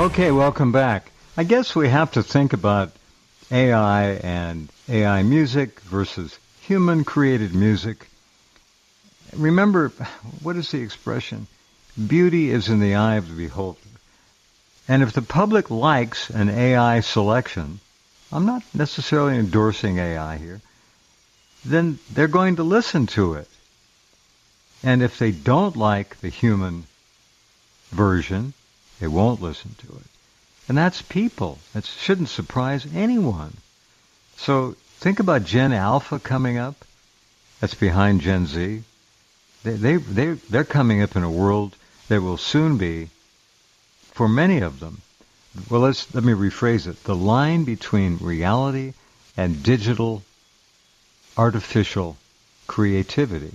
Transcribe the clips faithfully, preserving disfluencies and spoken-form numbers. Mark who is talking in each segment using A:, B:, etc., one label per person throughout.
A: Okay, welcome back. I guess we have to think about A I and A I music versus human-created music. Remember, what is the expression? Beauty is in the eye of the beholder. And if the public likes an A I selection, I'm not necessarily endorsing A I here, then they're going to listen to it. And if they don't like the human version, they won't listen to it. And that's people. That shouldn't surprise anyone. So think about Gen Alpha coming up. That's behind Gen Z. They, they, they, they're coming up in a world that will soon be, for many of them, well, let's, let me rephrase it. The line between reality and digital, artificial creativity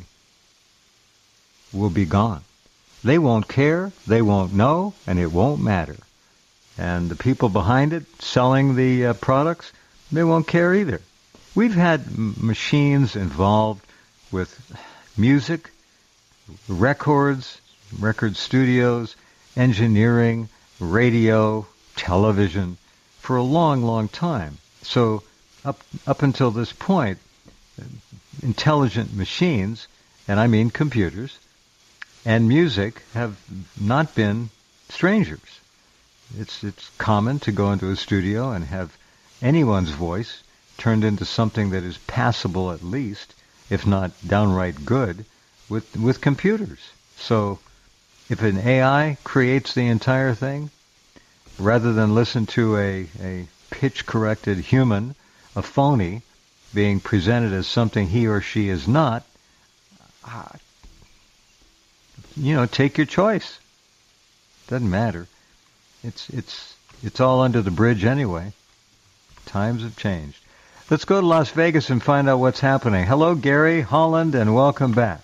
A: will be gone. They won't care, they won't know, and it won't matter. And the people behind it, selling the uh, products, they won't care either. We've had m- machines involved with music, records, record studios, engineering, radio, television, for a long, long time. So up up until this point, intelligent machines, and I mean computers, and music have not been strangers. It's it's common to go into a studio and have anyone's voice turned into something that is passable at least, if not downright good, with with computers. So if an A I creates the entire thing, rather than listen to a, a pitch-corrected human, a phony, being presented as something he or she is not, uh, you know, take your choice. Doesn't matter. It's it's it's all under the bridge anyway. Times have changed. Let's go to Las Vegas and find out what's happening. Hello, Gary Holland, and welcome back.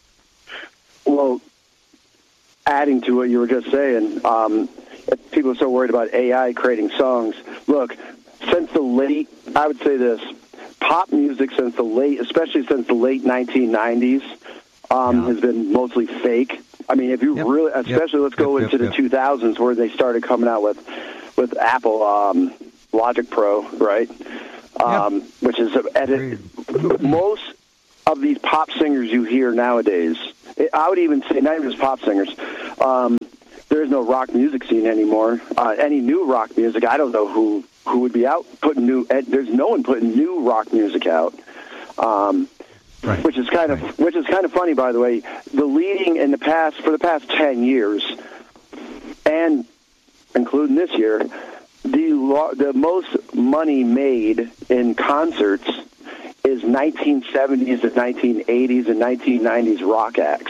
B: Well, adding to what you were just saying, um, if people are so worried about A I creating songs. Look, since the late, I would say this, pop music since the late, especially since the late nineteen nineties, um, yeah. has been mostly fake. I mean, if you yep. really, especially yep. let's go yep. into yep. the two thousands where they started coming out with, with Apple um, Logic Pro, right? Um, yep. Which is edit. Most of these pop singers you hear nowadays, I would even say not even just pop singers. Um, there is no rock music scene anymore. Uh, any new rock music, I don't know who, who would be out putting new. There's no one putting new rock music out. Um, Right. Which is kind of right. which is kind of funny, by the way. The leading in the past for the past ten years, and including this year, the lo- the most money made in concerts is nineteen seventies and nineteen eighties and nineteen nineties rock acts,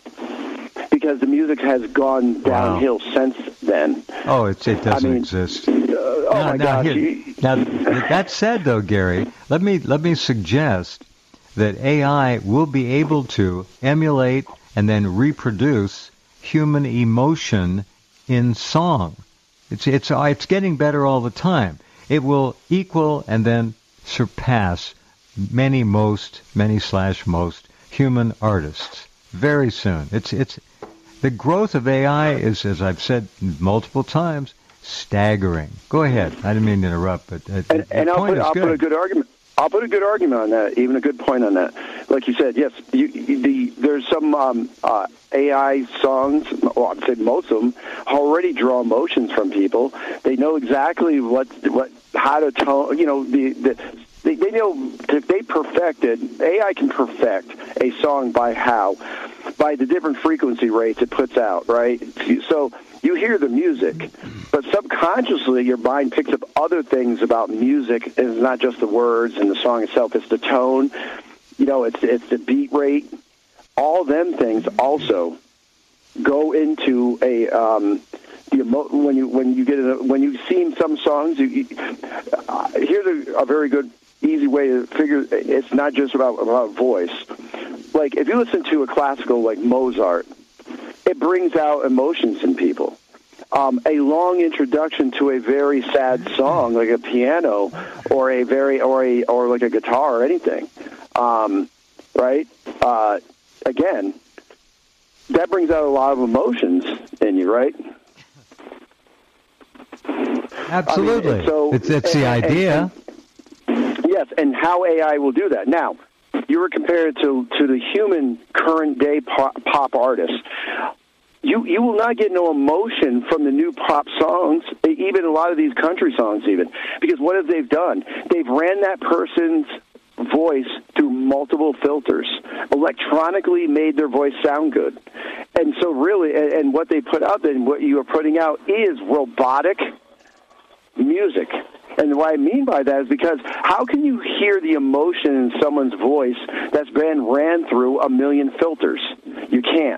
B: because the music has gone downhill wow. since then.
A: Oh, it it doesn't
B: I mean,
A: exist.
B: Uh, oh
A: now,
B: my
A: now,
B: gosh!
A: Here, now that said, though, Gary, let me let me suggest that A I will be able to emulate and then reproduce human emotion in song. It's it's it's getting better all the time. It will equal and then surpass many most many slash most human artists very soon. It's it's the growth of A I is, as I've said multiple times, staggering. Go ahead. I didn't mean to interrupt, but uh,
B: and,
A: the
B: and I'll,
A: point
B: put,
A: is
B: I'll
A: good.
B: put a good argument. I'll put a good argument on that, even a good point on that. Like you said, yes, you, you, the, there's some um, uh, A I songs, well, I'd say most of them, already draw emotions from people. They know exactly what, what how to tone, you know, the, the they, they know, if they perfected, A I can perfect a song by how? By the different frequency rates it puts out, right? So you hear the music, but subconsciously your mind picks up other things about music. It's not just the words and the song itself. It's the tone. You know, it's it's the beat rate. All them things also go into a um, the emo- when you when you get a, when you've seen some songs. You, you, uh, here's a, a very good easy way to figure. It's not just about about voice. Like if you listen to a classical like Mozart, it brings out emotions in people. Um, a long introduction to a very sad song, like a piano, or a very, or a, or like a guitar, or anything, um, right? Uh, again, that brings out a lot of emotions in you, right?
A: Absolutely.
B: I mean, so
A: it's it's the
B: and,
A: idea.
B: And, and, yes, and how A I will do that. Now, you were compared to to the human current day pop, pop artists. You you will not get no emotion from the new pop songs, even a lot of these country songs, even because what have they done? They've ran that person's voice through multiple filters, electronically made their voice sound good, and so really, and, and what they put out and what you are putting out is robotic music. And what I mean by that is because how can you hear the emotion in someone's voice that's been ran through a million filters? You can't.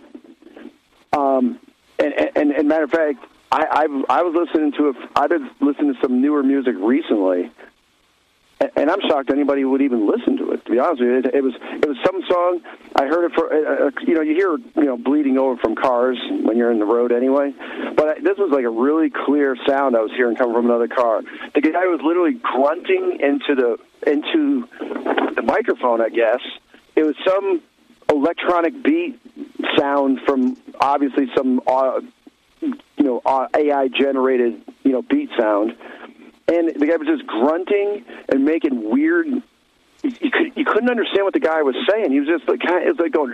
B: Um, and, and, and matter of fact, I, I've, I was listening to a, I've been listening to some newer music recently, and, and I'm shocked anybody would even listen to it. To be honest with you, it, it was it was some song I heard it for. Uh, you know, you hear you know bleeding over from cars when you're in the road anyway. But I, this was like a really clear sound I was hearing coming from another car. The guy was literally grunting into the into the microphone. I guess it was some electronic beat sound from obviously some uh, you know uh, A I generated you know beat sound, and the guy was just grunting and making weird. You, could, you couldn't understand what the guy was saying. He was just like kind of, it was like going,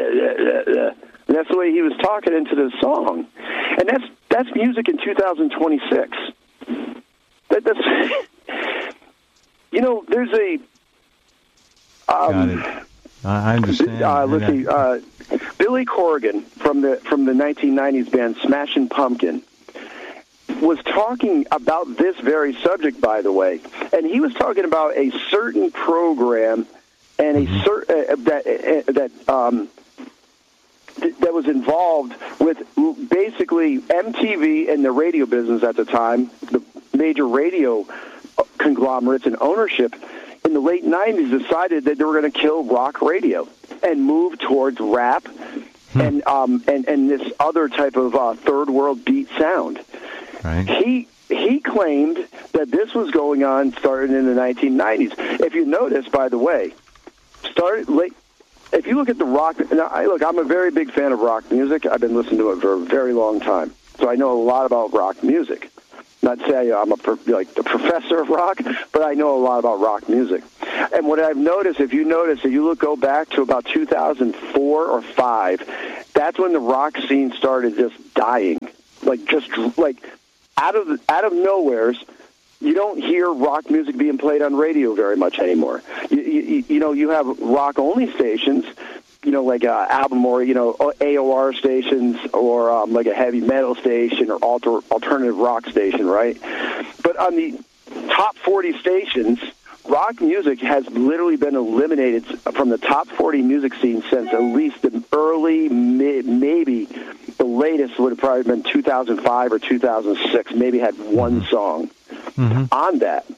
B: and that's the way he was talking into the song, and that's that's music in two thousand twenty-six. That, that's you know there's a. Um,
A: Got it. I understand.
B: Uh, let's see, uh, Billy Corgan from the from the nineteen nineties band Smashing Pumpkin was talking about this very subject, by the way, and he was talking about a certain program and a
A: mm-hmm.
B: certain uh, that uh, that um, th- that was involved with basically M T V and the radio business at the time, the major radio conglomerates and ownership. In the late nineties, decided that they were going to kill rock radio and move towards rap hmm. and um, and and this other type of uh, third world beat sound.
A: Right. He
B: he claimed that this was going on starting in the nineteen nineties. If you notice, by the way, started late. If you look at the rock, now, I, look, I'm a very big fan of rock music. I've been listening to it for a very long time, so I know a lot about rock music. Not say I'm a like the professor of rock, but I know a lot about rock music. And what I've noticed, if you notice, if you look go back to about two thousand four or five, that's when the rock scene started just dying, like just like out of the, out of nowheres. You don't hear rock music being played on radio very much anymore. You, you, you know, you have rock only stations. You know, like a album or, you know, A O R stations or um, like a heavy metal station or alter, alternative rock station, right? But on the top forty stations, rock music has literally been eliminated from the top forty music scene since at least the early, mid, maybe the latest would have probably been two thousand five or two thousand six, maybe had one song mm-hmm. on that.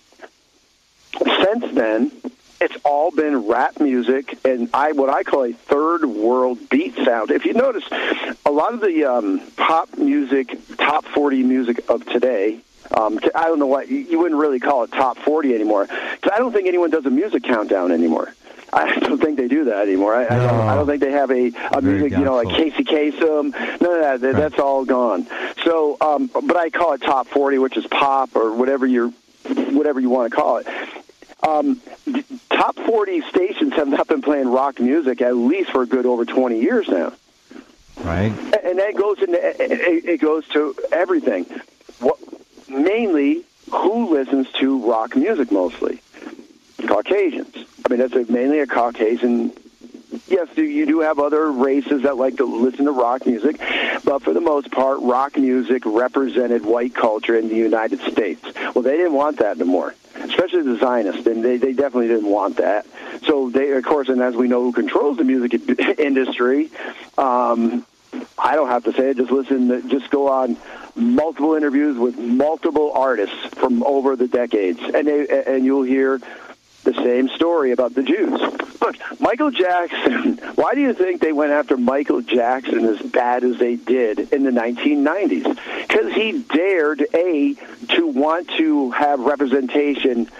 B: Since then, it's all been rap music and I what I call a third world beat sound. If you notice, a lot of the um, pop music, top forty music of today, um, I don't know what, you wouldn't really call it top forty anymore, because I don't think anyone does a music countdown anymore. I don't think they do that anymore. I, no. I, don't, I don't think they have a, a music, you know, like Casey Kasem. None of that. Right. That's all gone. So, um, but I call it top forty, which is pop or whatever you're, whatever you want to call it. Um, top forty stations have not been playing rock music at least for a good over twenty years now.
A: Right.
B: And that goes into it goes to everything. What mainly who listens to rock music mostly? Caucasians. I mean, that's a, mainly a Caucasian. Yes, you do have other races that like to listen to rock music, but for the most part, rock music represented white culture in the United States. Well, they didn't want that anymore, especially the Zionists, and they, they definitely didn't want that. So they, of course, and as we know who controls the music industry, um, I don't have to say it, just listen, just go on multiple interviews with multiple artists from over the decades, and they, and you'll hear the same story about the Jews. Look, Michael Jackson, why do you think they went after Michael Jackson as bad as they did in the nineteen nineties? Because he dared, A, to want to have representation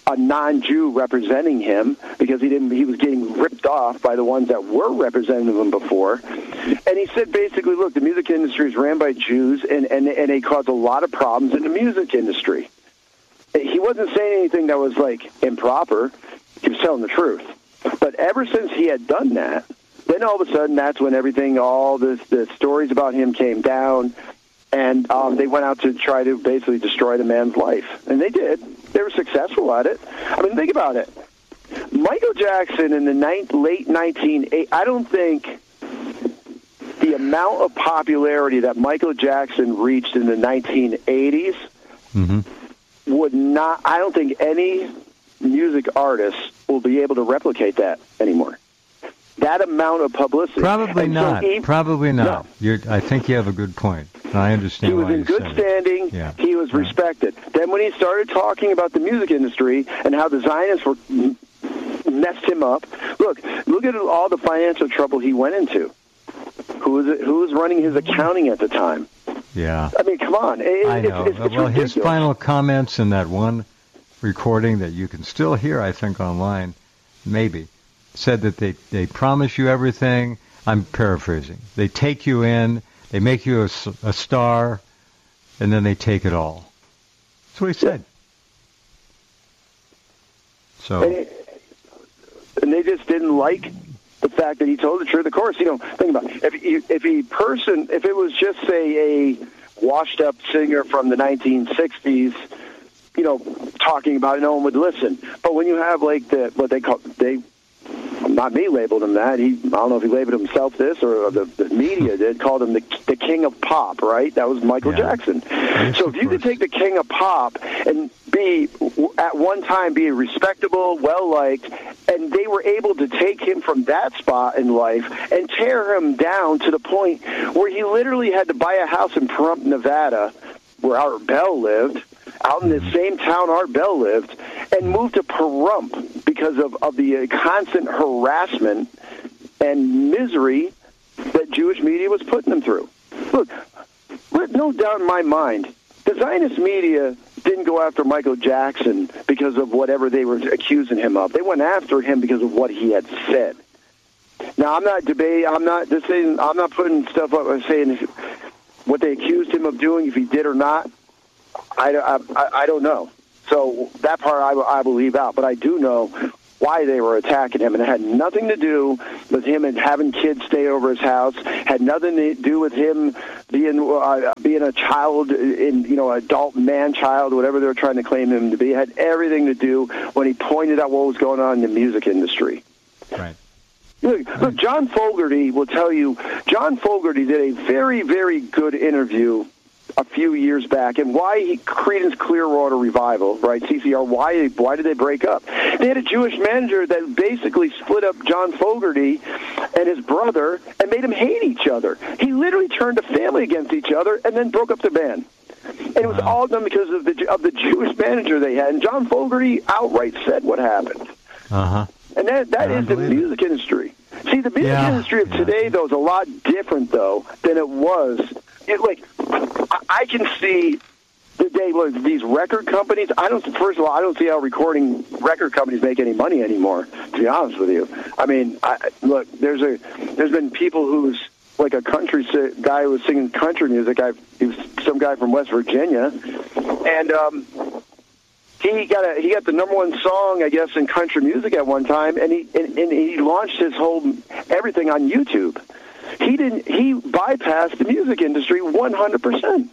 B: a non-Jew representing him because he didn't. He was getting ripped off by the ones that were representing him before. And he said basically, look, the music industry is ran by Jews, and, and, and they cause a lot of problems in the music industry. He wasn't saying anything that was, like, improper. He was telling the truth. But ever since he had done that, then all of a sudden that's when everything, all this, the stories about him came down, and um, they went out to try to basically destroy the man's life. And they did. They were successful at it. I mean, think about it. Michael Jackson in the ni- late nineteen eighties, I don't think the amount of popularity that Michael Jackson reached in the nineteen eighties mm-hmm. would not, I don't think any music artist will be able to replicate that anymore. That amount of publicity.
A: Probably
B: and
A: not.
B: So he,
A: Probably not.
B: No.
A: You're, I think you have a good point. I understand
B: He was
A: why
B: in
A: you
B: good
A: said
B: standing.
A: it. Yeah.
B: He was
A: yeah.
B: respected. Then when he started talking about the music industry and how the Zionists were messed him up, look, look at all the financial trouble he went into. Who was it, who was running his accounting at the time?
A: Yeah.
B: I mean, come on. It,
A: I know.
B: It's, it's, it's
A: well,
B: ridiculous.
A: his final comments in that one recording that you can still hear, I think, online, maybe, said that they, they promise you everything. I'm paraphrasing. They take you in, they make you a, a star, and then they take it all. That's what he said. So,
B: and, it, and they just didn't like the fact that he told the truth. Of course, you know, think about it. If he, if he person, if it was just say a washed-up singer from the nineteen sixties, you know, talking about it, no one would listen. But when you have like the what they call they. Not me labeled him that. He, I don't know if he labeled himself this or the, the media did, called him the the king of pop, right? That was Michael yeah. Jackson. Yes, so if you could take the king of pop and be, at one time, be respectable, well-liked, and they were able to take him from that spot in life and tear him down to the point where he literally had to buy a house in Pahrump, Nevada, where Art Bell lived, out in the same town Art Bell lived, and moved to Pahrump because of, of the uh, constant harassment and misery that Jewish media was putting them through. Look, let no doubt in my mind, the Zionist media didn't go after Michael Jackson because of whatever they were accusing him of. They went after him because of what he had said. Now, I'm not debating, I'm not just saying, I'm not putting stuff up and saying if, what they accused him of doing, if he did or not. I, I, I don't know. So that part I, I will leave out. But I do know why they were attacking him. And it had nothing to do with him and having kids stay over his house. Had nothing to do with him being uh, being a child, in you know, adult man-child, whatever they were trying to claim him to be. It had everything to do when he pointed out what was going on in the music industry.
A: Right.
B: Look, look, John Fogerty will tell you, John Fogerty did a very, very good interview a few years back, and why he, Creedence Clearwater Revival, right, C C R, why why did they break up? They had a Jewish manager that basically split up John Fogerty and his brother and made them hate each other. He literally turned a family against each other and then broke up the band. And it was wow. all done because of the of the Jewish manager they had. And John Fogerty outright said what happened.
A: Uh-huh.
B: And that that is the music it. industry. See, the music yeah. industry of yeah. today, though, is a lot different, though, than it was. It, like, I can see the day, look, these record companies, I don't, first of all, I don't see how recording record companies make any money anymore, to be honest with you. I mean, I, look, there's a, there's been people who's, like a country guy who was singing country music, I, he was some guy from West Virginia, and, um... He got a, he got the number one song, I guess, in country music at one time, and he and, and he launched his whole everything on YouTube. He didn't. He bypassed the music industry one hundred percent,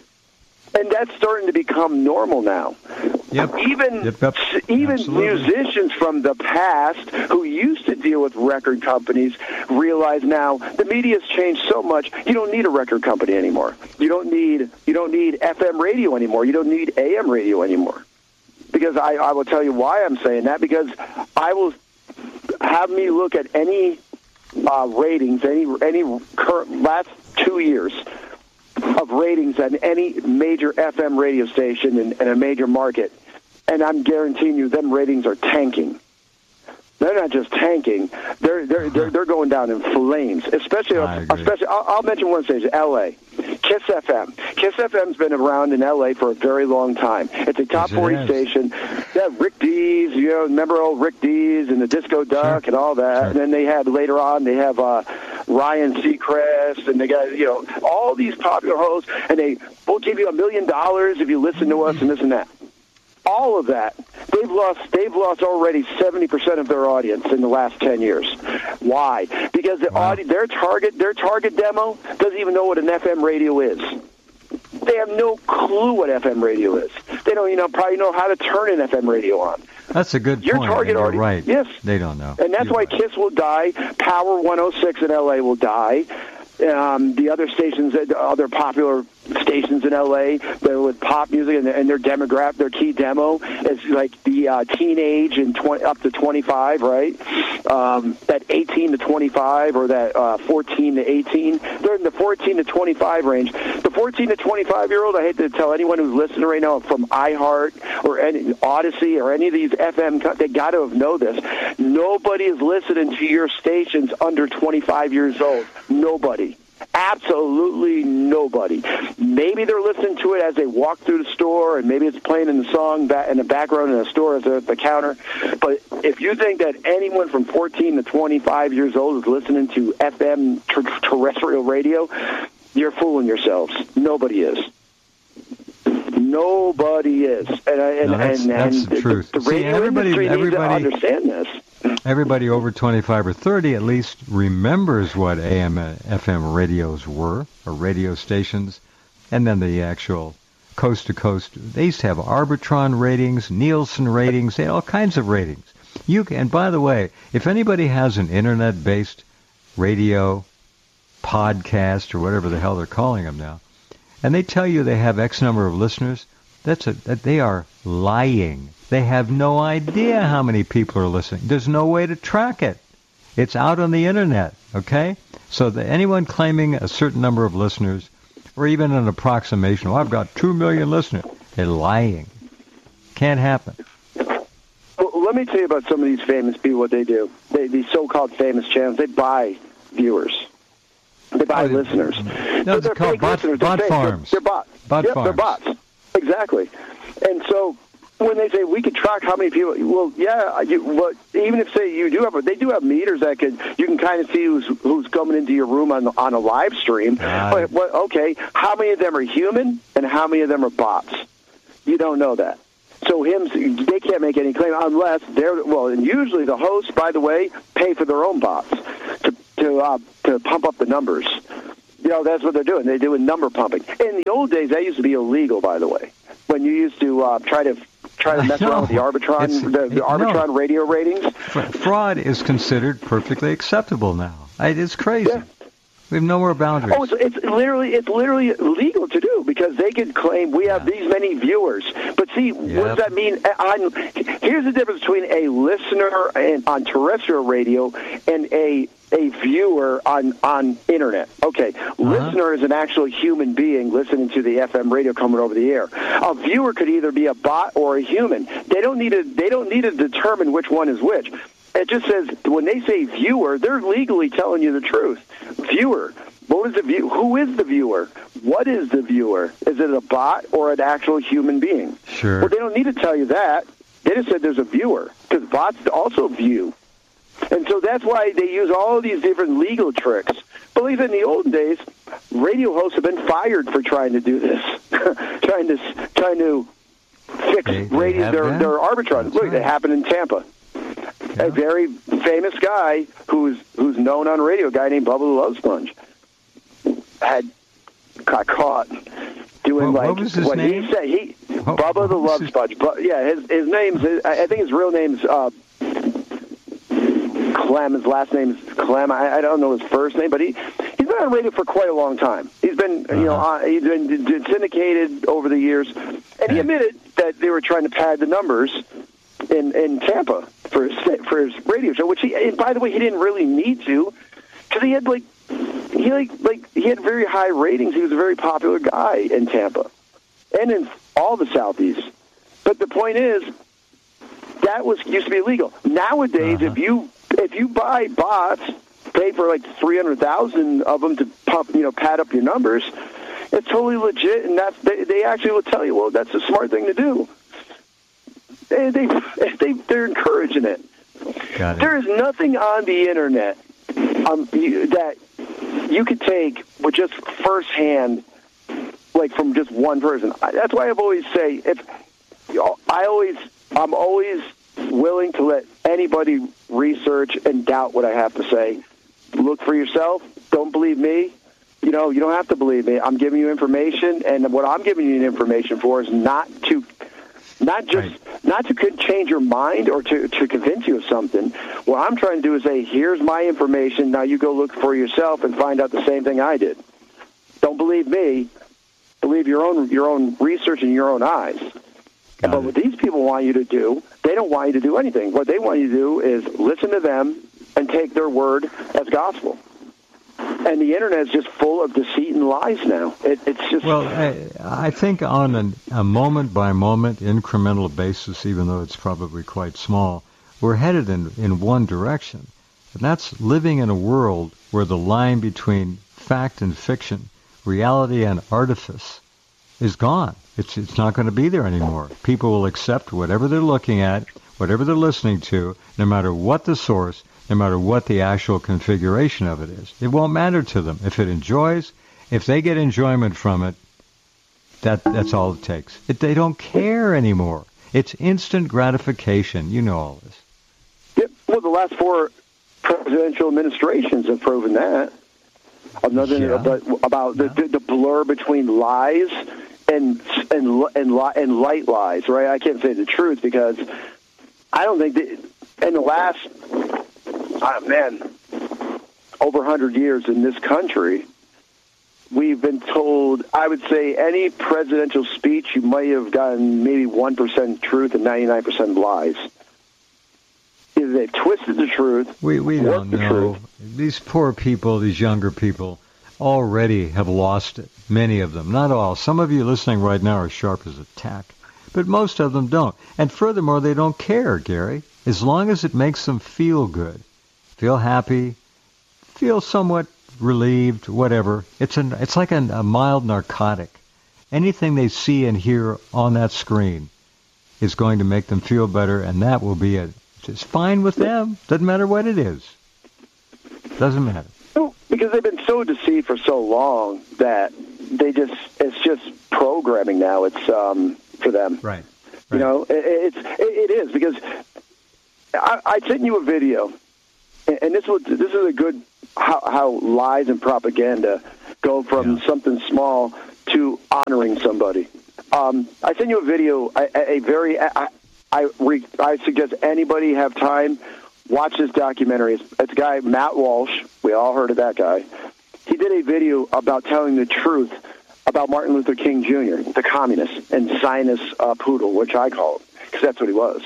B: and that's starting to become normal now.
A: Yep.
B: Even
A: yep, yep.
B: even
A: Absolutely.
B: musicians from the past who used to deal with record companies realize now the media's changed so much. You don't need a record company anymore. You don't need you don't need F M radio anymore. You don't need A M radio anymore. Because I, I will tell you why I'm saying that, because I will have me look at any uh, ratings, any any current, last two years of ratings at any major F M radio station in, in a major market, and I'm guaranteeing you them ratings are tanking. They're not just tanking; they're they're they're, they're going down in flames. Especially, especially. I'll, I'll mention one station, L A Kiss F M. Kiss F M's been around in L A for a very long time. It's a top forty station. Yeah, Rick Dees, you know, remember old Rick Dees and the Disco Duck sure. and all that. Sure. And then they have later on they have uh, Ryan Seacrest, and they got you know all these popular hosts, and they will give you a million dollars if you listen to us and this and that. All of that, they've lost. They've lost already seventy percent of their audience in the last ten years. Why? Because the wow. audi- their target, their target demo doesn't even know what an F M radio is. They have no clue what F M radio is. They don't, you know, probably know how to turn an F M radio on.
A: That's a good
B: Your
A: point.
B: Target
A: You're
B: audience,
A: right.
B: Yes,
A: they don't know.
B: And that's
A: You're
B: why
A: right.
B: Kiss will die. Power one oh six in L A will die. Um, the other stations, the other popular stations in L A, they're with pop music, and, and their demographic, their key demo is like the uh, teenage and twenty, up to twenty-five, right? Um, that eighteen to twenty-five or that uh, fourteen to eighteen. They're in the fourteen to twenty-five range. The fourteen to twenty-five year old, I hate to tell anyone who's listening right now from iHeart or any, Odyssey or any of these F M, they got to know this. Nobody is listening to your stations under twenty-five years old. Nobody. Absolutely nobody. Maybe they're listening to it as they walk through the store, and maybe it's playing in the song back in the background in the store as at the counter. But if you think that anyone from fourteen to twenty-five years old is listening to F M ter- terrestrial radio, you're fooling yourselves. Nobody is. Nobody is. And, and,
A: no, that's,
B: and,
A: that's
B: and
A: the truth.
B: The, the radio
A: See, everybody,
B: industry
A: everybody,
B: needs to understand this.
A: Everybody over twenty-five or thirty at least remembers what A M and F M radios were, or radio stations, and then the actual coast-to-coast. They used to have Arbitron ratings, Nielsen ratings, they had all kinds of ratings. You can, and by the way, if anybody has an internet-based radio, podcast, or whatever the hell they're calling them now, and they tell you they have X number of listeners, that's a, that they are lying. They have no idea how many people are listening. There's no way to track it. It's out on the internet, okay? So that anyone claiming a certain number of listeners, or even an approximation, oh, I've got two million listeners, they're lying. Can't happen.
B: Well, let me tell you about some of these famous people, what they do. They, these so-called famous channels, they buy viewers. They buy oh, listeners.
A: No,
B: so they're
A: called
B: fake
A: bot,
B: listeners.
A: bot
B: they're
A: farms.
B: They're, they're bots.
A: Bot
B: yep,
A: farms.
B: They're bots. Exactly. And so when they say we could track how many people, well, yeah, you, well, even if say you do have, they do have meters that could, you can kind of see who's who's coming into your room on on a live stream. But, well, okay, how many of them are human and how many of them are bots? You don't know that. So him, they can't make any claim unless they're well. And usually the hosts, by the way, pay for their own bots to to uh, to pump up the numbers. You know, that's what they're doing. They're doing number pumping. In the old days, that used to be illegal, by the way. When you used to uh, try to try to mess around with the Arbitron,
A: it's,
B: the, the Arbitron no. radio ratings.
A: Fraud is considered perfectly acceptable now. It's crazy. Yeah. We have no more boundaries.
B: Oh, it's, it's literally it's literally legal to do because they could claim we have yeah. these many viewers. But see, yep. what does that mean? On, here's the difference between a listener and, on terrestrial radio and a a viewer on, on internet. Okay, uh-huh. listener is an actual human being listening to the F M radio coming over the air. A viewer could either be a bot or a human. They don't need to they don't need to determine which one is which. It just says when they say viewer, they're legally telling you the truth. Viewer. What is the view? Who is the viewer? What is the viewer? Is it a bot or an actual human being?
A: Sure.
B: Well, they don't need to tell you that. They just said there's a viewer because bots also view. And so that's why they use all of these different legal tricks. Believe it, in the olden days, radio hosts have been fired for trying to do this, trying to trying to fix
A: they, they
B: radio, their,
A: been?
B: their Arbitron. That's Look, right. It happened in Tampa. Yeah. A very famous guy who's who's known on radio, a guy named Bubba the Love Sponge, had got caught doing
A: well,
B: like
A: what was his
B: what
A: name?
B: he said. He
A: what,
B: Bubba
A: what
B: the Love
A: his...
B: Sponge. But yeah, his his name's I think his real name's uh, Clem. His last name is Clem. I, I don't know his first name, but he he's been on radio for quite a long time. He's been uh-huh. you know uh, he's been syndicated over the years, and okay. he admitted that they were trying to pad the numbers in in Tampa for his for his radio show, which he and by the way he didn't really need to because he had like he like like he had very high ratings. He was a very popular guy in Tampa and in all the Southeast. But the point is, that was used to be illegal. Nowadays,
A: Uh-huh.
B: if you if you buy bots, pay for like three hundred thousand of them to pump, you know, pad up your numbers, it's totally legit, and that's they, they actually will tell you, well, that's a smart thing to do. They they, they they're encouraging it.
A: Got it.
B: There is nothing on the internet um, you, that you could take with just firsthand, like from just one person. I, that's why I've always say if you know, I always I'm always willing to let anybody research and doubt what I have to say. Look for yourself. Don't believe me. You know, you don't have to believe me. I'm giving you information, and what I'm giving you information for is not to, not just,
A: Right.
B: not to change your mind or to, to convince you of something. What I'm trying to do is say, here's my information. Now you go look for yourself and find out the same thing I did. Don't believe me. Believe your own your own research and your own eyes.
A: Got
B: but
A: it.
B: what these people want you to do, they don't want you to do anything. What they want you to do is listen to them and take their word as gospel. And the internet is just full of deceit and lies now. It, it's just
A: Well, I, I think on an, a moment-by-moment, incremental basis, even though it's probably quite small, we're headed in, in one direction. And that's living in a world where the line between fact and fiction, reality and artifice, is gone. It's, it's not going to be there anymore. People will accept whatever they're looking at, whatever they're listening to, no matter what the source, no matter what the actual configuration of it is. It won't matter to them. If it enjoys, if they get enjoyment from it, that that's all it takes. It, they don't care anymore. It's instant gratification. You know all this.
B: Yep. Well, the last four presidential administrations have proven that. Another
A: Yeah.
B: about, about
A: Yeah.
B: the, the blur between lies and and and, li- and light lies, right? I can't say the truth because I don't think that in the last, oh man, over one hundred years in this country, we've been told, I would say any presidential speech, you might have gotten maybe one percent truth and ninety-nine percent lies. Either they've twisted the truth.
A: We we don't
B: worked the
A: know.
B: truth.
A: These poor people, these younger people, already have lost it. Many of them, not all. Some of you listening right now are sharp as a tack, but most of them don't. And furthermore, they don't care, Gary. As long as it makes them feel good, feel happy, feel somewhat relieved, whatever. It's an it's like an, a mild narcotic. Anything they see and hear on that screen is going to make them feel better, and that will be it. It's fine with them. Doesn't matter what it is. Doesn't matter.
B: No, because they've been so deceived for so long that they just it's just programming now. It's um, for them.
A: Right.
B: You know, it, it's it, it is because I, I sent you a video, and, and this was this is a good how, how lies and propaganda go from
A: Yeah.
B: something small to honoring somebody. Um, I sent you a video, a, a very I I, re, I suggest anybody have time. Watch this documentary. It's, it's a guy, Matt Walsh. We all heard of that guy. He did a video about telling the truth about Martin Luther King Junior, the communist and Zionist uh, poodle, which I call him, because that's what he was.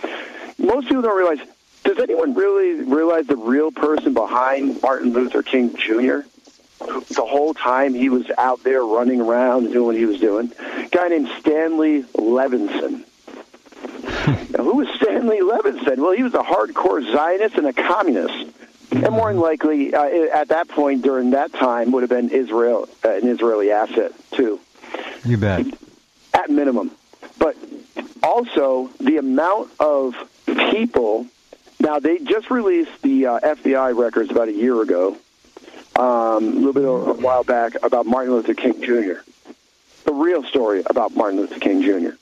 B: Most people don't realize, does anyone really realize the real person behind Martin Luther King Junior? The whole time he was out there running around and doing what he was doing? A guy named Stanley Levinson. Now, who was Stanley Levinson? Well, he was a hardcore Zionist and a communist. And more than likely, uh, at that point during that time, would have been Israel, uh, an Israeli asset, too.
A: You bet.
B: At minimum. But also, the amount of people... Now, they just released the uh, F B I records about a year ago, um, a little bit a while back, about Martin Luther King Junior The real story about Martin Luther King Junior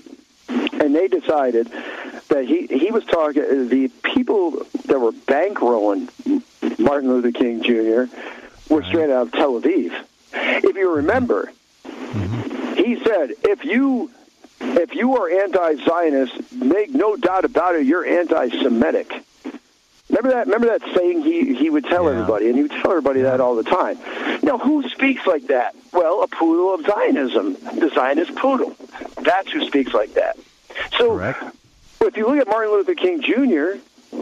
B: And they decided that he, he was talking, the people that were bankrolling Martin Luther King Junior were straight out of Tel Aviv. If you remember, mm-hmm. he said, if you if you are anti-Zionist, make no doubt about it, you're anti-Semitic. Remember that? Remember that saying he, he would tell
A: yeah.
B: everybody, and he would tell everybody that all the time. Now, who speaks like that? Well, a poodle of Zionism, the Zionist poodle. That's who speaks like that. So,
A: Correct.
B: if you look at Martin Luther King Junior,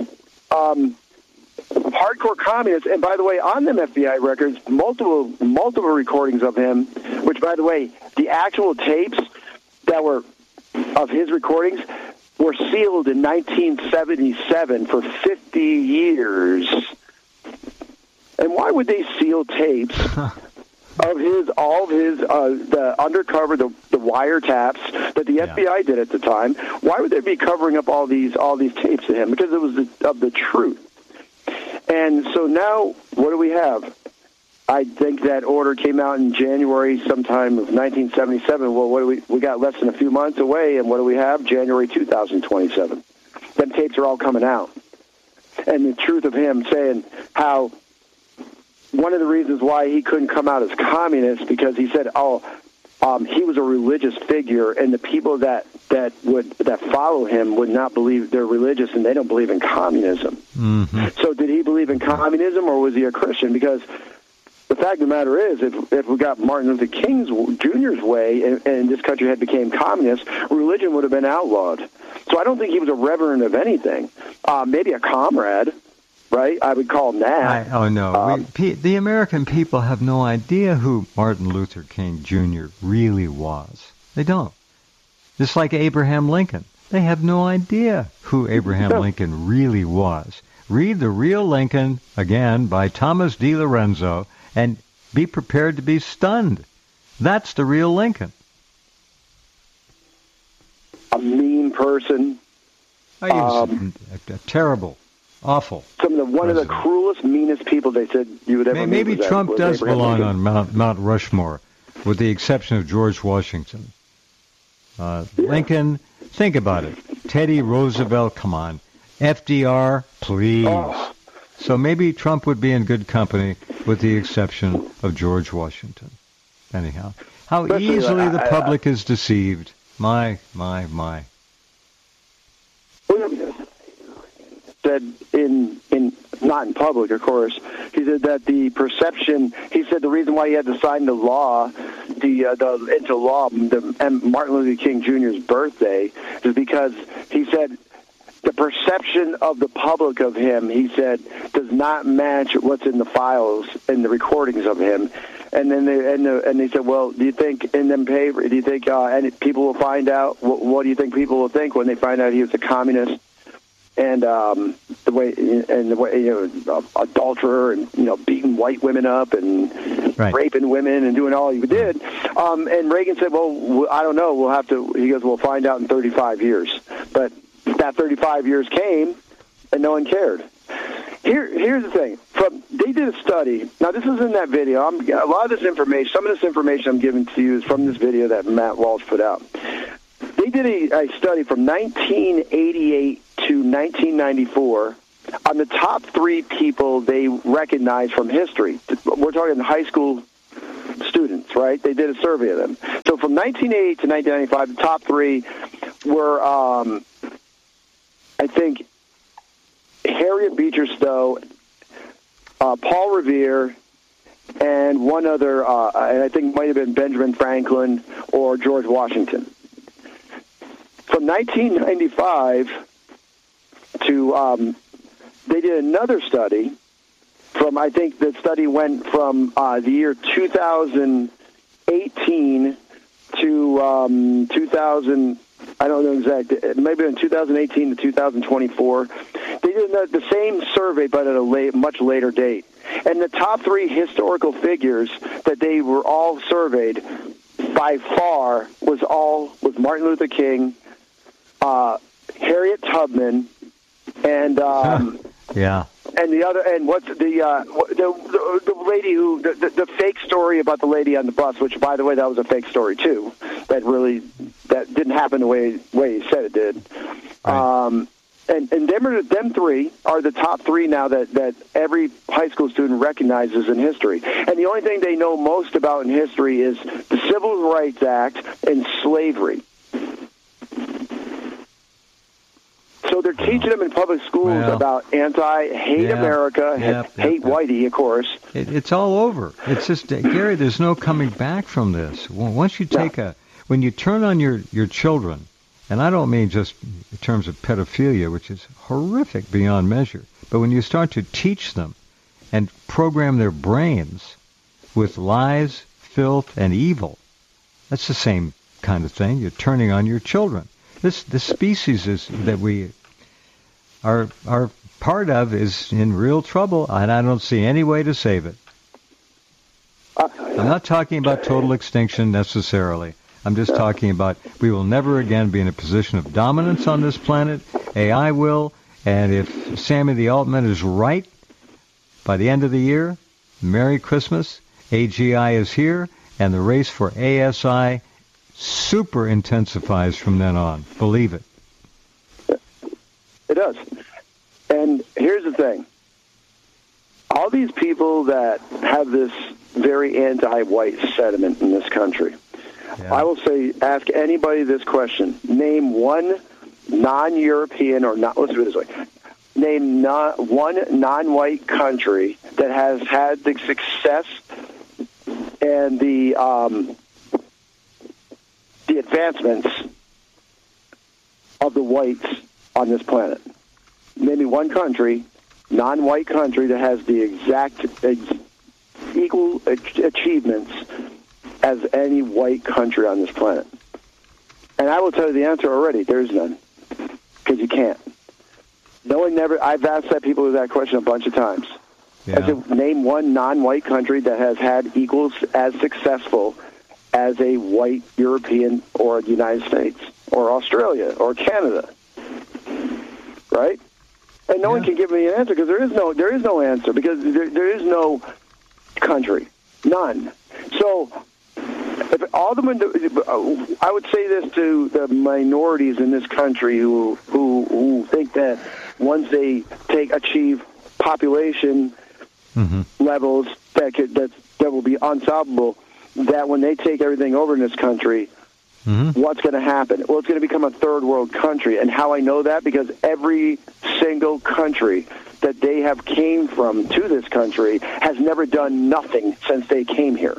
B: um, hardcore communist, and by the way, on them F B I records, multiple multiple recordings of him, which, by the way, the actual tapes that were of his recordings, were sealed in nineteen seventy-seven for fifty years. And why would they seal tapes of his, all of his, uh, the undercover, the, the wiretaps that the F B I yeah. did at the time? Why would they be covering up all these, all these tapes of him? Because it was the, of the truth. And so now, what do we have? I think that order came out in January sometime of nineteen seventy-seven. Well, what do we, we got less than a few months away, and what do we have? January two thousand twenty-seven. Them tapes are all coming out. And the truth of him saying how one of the reasons why he couldn't come out as communist, because he said, oh, um, he was a religious figure, and the people that, that would that follow him would not believe they're religious, and they don't believe in communism.
A: Mm-hmm.
B: So did he believe in communism, or was he a Christian? Because the fact of the matter is, if if we got Martin Luther King Junior's way and, and this country had became communist, religion would have been outlawed. So I don't think he was a reverend of anything. Uh, maybe a comrade, right? I would call him that.
A: I, oh, no. Um, we, pe- the American people have no idea who Martin Luther King Junior really was. They don't. Just like Abraham Lincoln. They have no idea who Abraham no. Lincoln really was. Read The Real Lincoln, again, by Thomas D. Lorenzo, and be prepared to be stunned. That's the real Lincoln.
B: A mean person.
A: Oh, he was um, a, a terrible, awful.
B: Some of the one president. of the cruelest, meanest people they said you would ever meet.
A: Maybe
B: was
A: Trump
B: that,
A: does
B: Abraham
A: belong
B: Lincoln.
A: on Mount, Mount Rushmore, with the exception of George Washington. Uh, yeah. Lincoln, think about it. Teddy Roosevelt, come on. F D R, please. Oh. So maybe Trump would be in good company, with the exception of George Washington. Anyhow, how Especially, easily uh, the public I, I, is deceived. My, my, my.
B: Said in, in, not in public, of course, he said that the perception, he said the reason why he had to sign the law, the, uh, the into law, the, and Martin Luther King Junior's birthday, is because he said, the perception of the public of him, he said, does not match what's in the files and the recordings of him. And then they and, the, and they said, well, do you think in them paper, do you think uh, any people will find out? What, what do you think people will think when they find out he was a communist and um, the way and the way you know, adulterer and you know beating white women up and right. raping women and doing all he did? Um, and Reagan said, well, I don't know. We'll have to. He goes, we'll find out in thirty-five years. But that thirty-five years came, and no one cared. Here, here's the thing. From they did a study. Now, this is in that video. I'm, a lot of this information, some of this information I'm giving to you is from this video that Matt Walsh put out. They did a, a study from nineteen eighty-eight to nineteen ninety-four on the top three people they recognized from history. We're talking high school students, right? They did a survey of them. So from nineteen eighty-eight to nineteen ninety-five, the top three were, um, I think, Harriet Beecher Stowe, uh, Paul Revere, and one other, uh, and I think it might have been Benjamin Franklin or George Washington. From nineteen ninety-five to, um, they did another study from, I think the study went from uh, the year two thousand eighteen to um, two thousand, I don't know exactly, maybe in two thousand eighteen to two thousand twenty-four. They did the same survey, but at a late, much later date. And the top three historical figures that they were all surveyed by far was all was Martin Luther King, uh, Harriet Tubman, and um,
A: yeah,
B: and the other and what's the uh, the, the the lady who the, the the fake story about the lady on the bus, which by the way that was a fake story too. That really that didn't happen the way way he said it did.
A: Right.
B: Um, And, and them, are, them three are the top three now that, that every high school student recognizes in history. And the only thing they know most about in history is the Civil Rights Act and slavery. So they're teaching them in public schools well, about anti-hate yeah, America, yeah, hate yeah, whitey, of course.
A: It, it's all over. It's just, uh, Gary, there's no coming back from this. Once you take no. a, when you turn on your, your children, and I don't mean just in terms of pedophilia, which is horrific beyond measure, but when you start to teach them and program their brains with lies, filth, and evil, that's the same kind of thing. You're turning on your children. this this species is that we are are part of is in real trouble, and I don't see any way to save it. I'm not talking about total extinction necessarily. I'm just talking about we will never again be in a position of dominance on this planet. A I will, and if Sammy the Altman is right, by the end of the year, Merry Christmas, A G I is here, and the race for A S I super intensifies from then on. Believe it.
B: It does. And here's the thing. All these people that have this very anti-white sentiment in this country, yeah. I will say, ask anybody this question. Name one non-European or not, let's do it this way. Name not one non-white country that has had the success and the um, the advancements of the whites on this planet. Name me one country, non-white country, that has the exact ex- equal ach- achievements as any white country on this planet. And I will tell you the answer already. There's none. Because you can't. No one never, I've asked that people that question a bunch of times.
A: Yeah.
B: I said, name one non-white country that has had equals as successful as a white European or the United States or Australia or Canada. Right? And no
A: yeah.
B: one can give me an answer because there is no there is no answer because there, there is no country. None. So if all the I would say this to the minorities in this country who who, who think that once they take achieve population mm-hmm. levels that could that that will be unsolvable, that when they take everything over in this country, mm-hmm. what's going to happen? Well, it's going to become a third world country. And how I know that? Because every single country that they have came from to this country has never done nothing since they came here.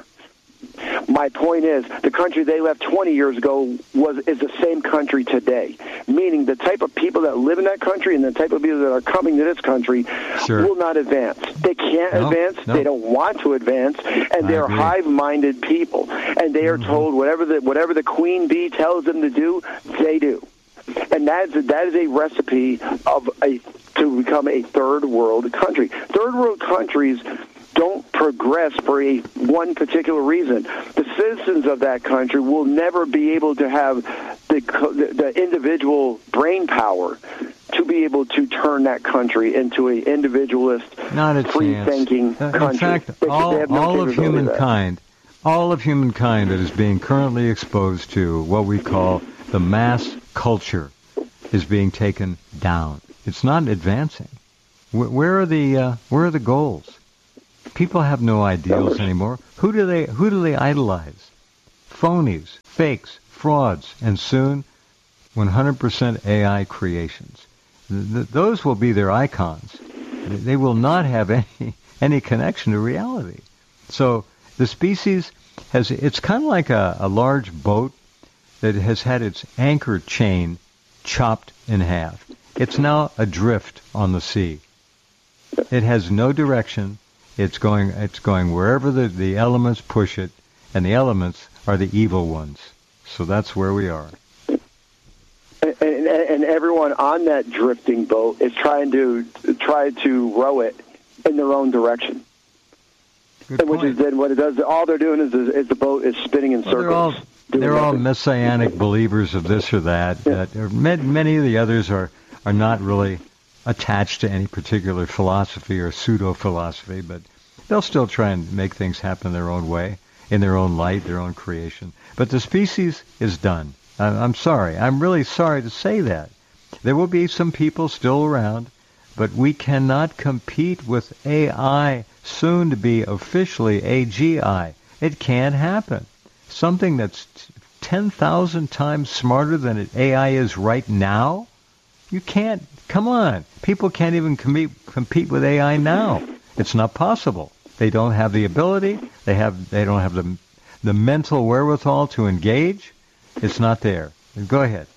B: My point is, the country they left twenty years ago was is the same country today, meaning the type of people that live in that country and the type of people that are coming to this country
A: sure.
B: will not advance. They can't no, advance. No. They don't want to advance, and they're hive-minded people, and they are mm-hmm. told whatever the whatever the queen bee tells them to do, they do, and that is that is a recipe of a to become a third world country. Third world countries don't progress for a one particular reason. The citizens of that country will never be able to have the the, the individual brain power to be able to turn that country into an individualist, free-thinking
A: uh,
B: country.
A: In fact,
B: they,
A: all,
B: they have no
A: all of humankind, all of humankind that is being currently exposed to what we call the mass culture is being taken down. It's not advancing. Where, where are the uh, where are the goals? People have no ideals anymore. Who do they who do they idolize? Phonies, fakes, frauds, and soon one hundred percent A I creations. Th- th- those will be their icons. They will not have any any connection to reality. So the species has it's kind of like a, a large boat that has had its anchor chain chopped in half. It's now adrift on the sea. It has no direction. It's going it's going wherever the, the elements push it, and the elements are the evil ones. So that's where we are.
B: And, and, and everyone on that drifting boat is trying to try to row it in their own direction.
A: Good
B: and which
A: point.
B: is then what it does. All they're doing is, is, is the boat is spinning in
A: well,
B: circles.
A: They're all, they're all messianic believers of this or that.
B: Yeah.
A: that or many of the others are, are not really attached to any particular philosophy or pseudo-philosophy, but they'll still try and make things happen their own way, in their own light, their own creation. But the species is done. I'm sorry. I'm really sorry to say that. There will be some people still around, but we cannot compete with A I, soon to be officially A G I. It can't happen. Something that's ten thousand times smarter than A I is right now? You can't. Come on. People can't even compete, compete with A I now. It's not possible. They don't have the ability. They have. They don't have the the mental wherewithal to engage. It's not there. Go ahead.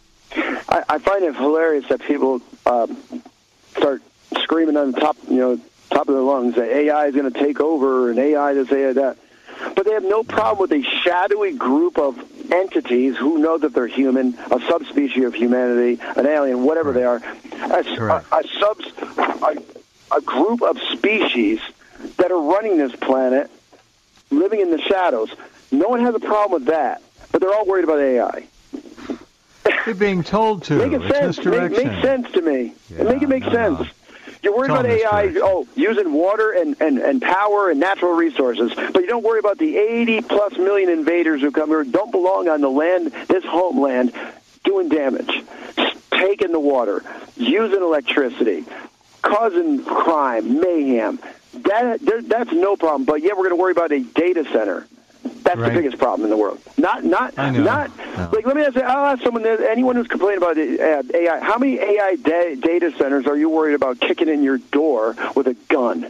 B: I, I find it hilarious that people um, start screaming on the top, you know, top of their lungs that A I is going to take over and A I this, A I that. But they have no problem with a shadowy group of entities who know that they're human, a subspecies of humanity, an alien, whatever they are, a, a, a, subs, a, a group of species that are running this planet, living in the shadows. No one has a problem with that, but they're all worried about A I.
A: You're being told to.
B: Make it
A: it's
B: sense. Make, make sense to me. Yeah, make it make no, sense. No. You're worried about A I, oh, using water and, and, and power and natural resources, but you don't worry about the eighty-plus million invaders who come here, don't belong on the land, this homeland, doing damage, taking the water, using electricity, causing crime, mayhem. That That's no problem, but yet we're going to worry about a data center. That's right. The biggest problem in the world. Not, not, not. No. Like, let me ask. I'll ask someone. Anyone who's complaining about A I. How many A I da- data centers are you worried about kicking in your door with a gun?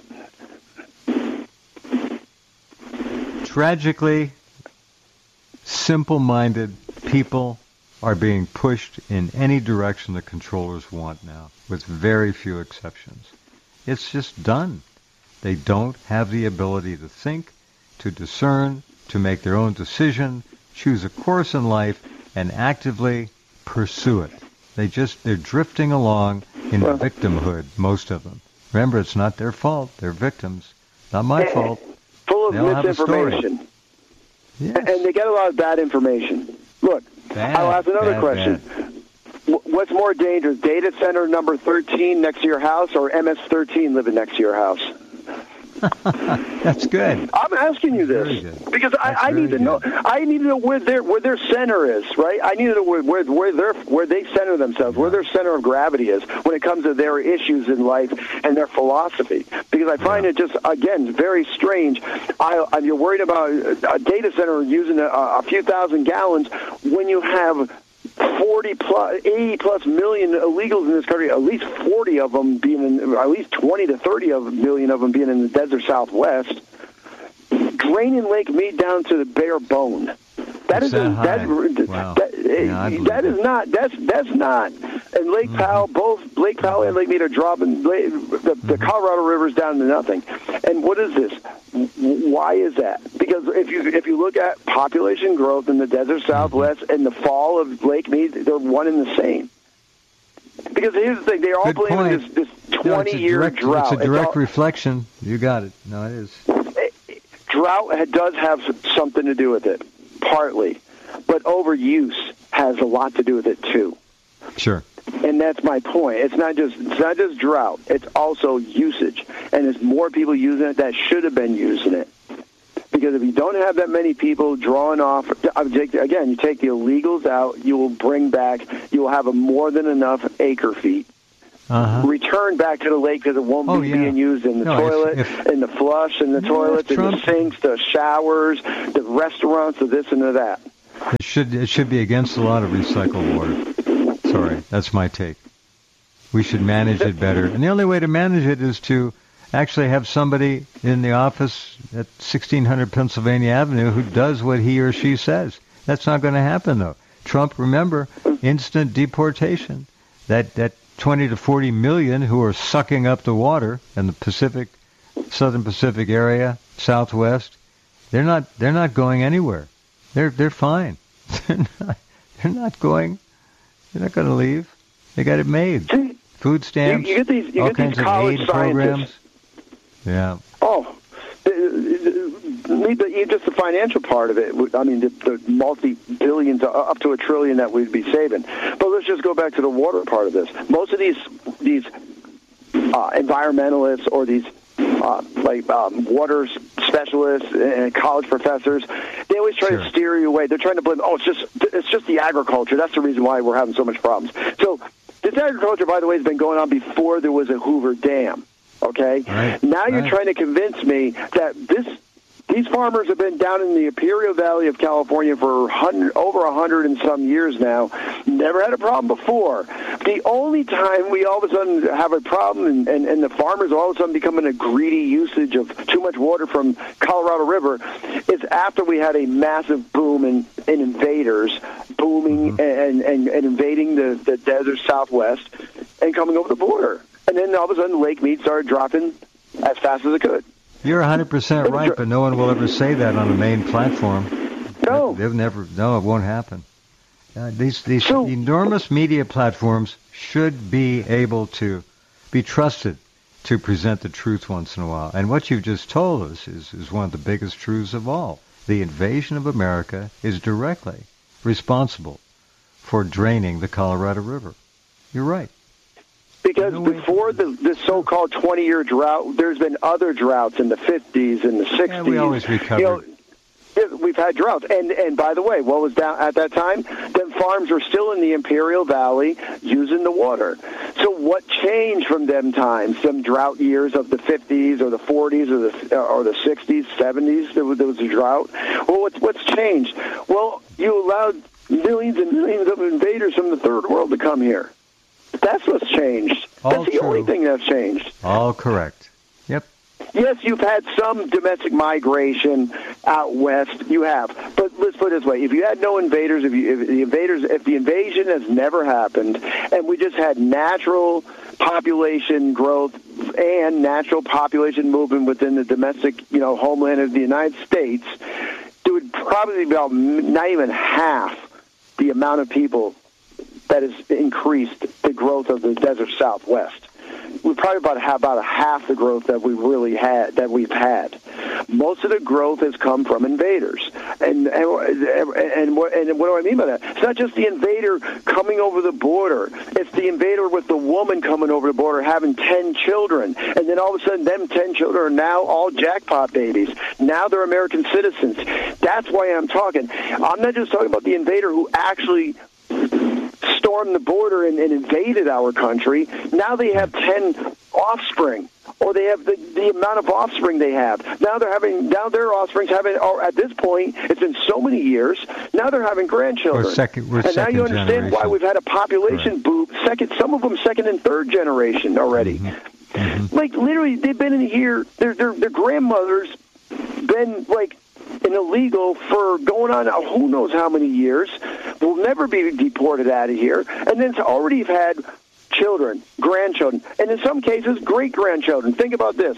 A: Tragically, simple-minded people are being pushed in any direction the controllers want now, with very few exceptions. It's just done. They don't have the ability to think, to discern, to make their own decision, choose a course in life, and actively pursue it. They just, they're drifting along in well, victimhood, most of them. Remember, it's not their fault. They're victims. Not my fault.
B: Full of They'll misinformation.
A: Yes.
B: And they get a lot of bad information. Look,
A: bad,
B: I'll ask another
A: bad,
B: question. Bad. What's more dangerous, data center number thirteen next to your house or M S thirteen living next to your house?
A: That's good.
B: I'm asking you this because I, I need to good. know. I need to know where their where their center is, right? I need to know where where, where their where they center themselves, where their center of gravity is when it comes to their issues in life and their philosophy. Because I find yeah. it just again very strange. I, I, you're worried about a data center using a, a few thousand gallons when you have forty plus, eighty plus million illegals in this country, at least forty of them being in, at least twenty to thirty of million of them being in the desert Southwest, draining Lake Mead down to the bare bone. That is
A: that,
B: that,
A: wow.
B: that, yeah, that is not that's that's not. And Lake mm-hmm. Powell, both Lake Powell and Lake Mead are dropping the, the mm-hmm. Colorado River's down to nothing. And what is this? Why is that? Because if you if you look at population growth in the desert Southwest mm-hmm. and the fall of Lake Mead, they're one and the same. Because here's the thing: they're all
A: Good
B: blaming
A: point.
B: this this twenty-year
A: no,
B: drought.
A: It's a direct
B: it's all,
A: reflection. You got it. No, it is.
B: Drought does have something to do with it, partly, but overuse has a lot to do with it too.
A: Sure.
B: And that's my point. It's not just it's not just drought. It's also usage, and there's more people using it that should have been using it. Because if you don't have that many people drawing off, again, you take the illegals out, you will bring back, you will have a more than enough acre feet. Uh-huh. Return back to the lake because it won't
A: oh,
B: be
A: yeah.
B: being used in the
A: no,
B: toilet,
A: if, if,
B: in the flush, in the
A: no,
B: toilets, in
A: Trump,
B: the sinks, the showers, the restaurants, the this and the that.
A: It should it should be against the law to recycle water. Sorry, that's my take. We should manage it better. And the only way to manage it is to actually have somebody in the office at sixteen hundred Pennsylvania Avenue who does what he or she says. That's not going to happen, though. Trump, remember, instant deportation. That that twenty to forty million who are sucking up the water in the Pacific, Southern Pacific area, Southwest, they're not they're not going anywhere. They're they're fine. They're not, they're not going. They're not going to leave. They got it made. Food stamps,
B: you, you get these, you
A: all
B: get
A: kinds
B: these
A: of
B: college
A: aid
B: scientists.
A: programs. Yeah.
B: Oh, just the financial part of it. I mean, the, the multi-billions, up to a trillion that we'd be saving. But let's just go back to the water part of this. Most of these these uh, environmentalists or these uh, like um, water specialists and college professors, they always try sure. to steer you away. They're trying to blame. Oh, it's just it's just the agriculture. That's the reason why we're having so much problems. So this agriculture, by the way, has been going on before there was a Hoover Dam. Okay?
A: Right.
B: Now you're
A: right.
B: trying to convince me that this these farmers have been down in the Imperial Valley of California for hundred, over a hundred and some years now. Never had a problem before. The only time we all of a sudden have a problem and, and, and the farmers all of a sudden becoming a greedy usage of too much water from Colorado River is after we had a massive boom in, in invaders booming mm-hmm. and, and, and invading the, the desert Southwest and coming over the border. And then all of a sudden Lake Mead started dropping as fast as it could.
A: You're one hundred percent right, but no one will ever say that on the main platform.
B: No, No.
A: They've never. No, it won't happen. Uh, these these
B: So,
A: enormous media platforms should be able to be trusted to present the truth once in a while. And what you've just told us is, is one of the biggest truths of all. The invasion of America is directly responsible for draining the Colorado River. You're right.
B: Because
A: No
B: before the, the so-called twenty-year drought, there's been other droughts in the fifties and the sixties.
A: Yeah, we always recovered.
B: You know, we've had droughts. And and by the way, what was down at that time? Them farms were still in the Imperial Valley using the water. So what changed from them times, some drought years of the fifties or the forties or the or the sixties, seventies, there was, there was a drought? Well, what's, what's changed? Well, you allowed millions and millions of invaders from the third world to come here. That's what's changed.
A: All
B: That's the
A: true.
B: only thing that's changed.
A: All correct. Yep.
B: Yes, you've had some domestic migration out west. You have, but let's put it this way: if you had no invaders, if, you, if the invaders, if the invasion has never happened, and we just had natural population growth and natural population movement within the domestic, you know, homeland of the United States, there would probably be about not even half the amount of people that has increased the growth of the desert Southwest. We've probably about have about a half the growth that we really had that we've had. Most of the growth has come from invaders, and and and what, and what do I mean by that? It's not just the invader coming over the border. It's the invader with the woman coming over the border having ten children, and then all of a sudden, them ten children are now all jackpot babies. Now they're American citizens. That's why I'm talking. I'm not just talking about the invader who actually stormed the border and, and invaded our country. Now they have ten offspring, or they have the, the amount of offspring they have. Now they're having, now their offspring's having, or at this point, it's been so many years, now they're having grandchildren.
A: We're second, we're
B: and now you understand
A: generation.
B: why we've had a population boom, second, some of them second and third generation already.
A: Mm-hmm. Mm-hmm. Like,
B: literally, they've been in here, their, their, their grandmother's been, like, an illegal for going on who knows how many years, will never be deported out of here, and then to already have had children, grandchildren, and in some cases, great-grandchildren. Think about this.